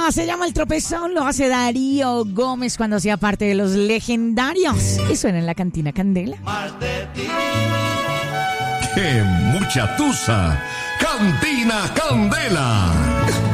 se llama El Tropezón, lo hace Darío Gómez cuando hacía parte de Los Legendarios. Y suena en la Cantina Candela. ¡Qué mucha tusa! ¡Cantina Candela!